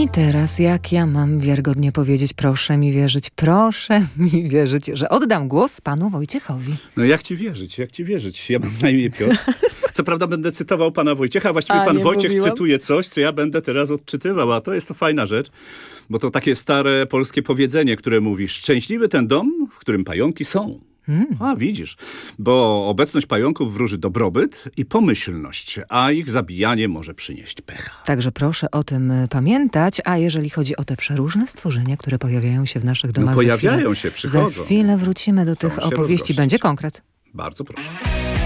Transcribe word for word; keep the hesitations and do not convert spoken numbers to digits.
I teraz jak ja mam wiarygodnie powiedzieć, proszę mi wierzyć, proszę mi wierzyć, że oddam głos panu Wojciechowi. No jak ci wierzyć, jak ci wierzyć? Ja mam na imię Piotr. Co prawda będę cytował pana Wojciecha, a właściwie A, pan nie Wojciech mówiłam? cytuje coś, co ja będę teraz odczytywał, a to jest to fajna rzecz, bo to takie stare polskie powiedzenie, które mówi: szczęśliwy ten dom, w którym pająki są. Hmm. A widzisz, bo obecność pająków wróży dobrobyt i pomyślność, a ich zabijanie może przynieść pecha. Także proszę o tym pamiętać, a jeżeli chodzi o te przeróżne stworzenia, które pojawiają się w naszych domach, No pojawiają za chwilę, się, przychodzą. Za chwilę wrócimy do Chcą tych się opowieści. rozgościć. Będzie konkret. Bardzo proszę.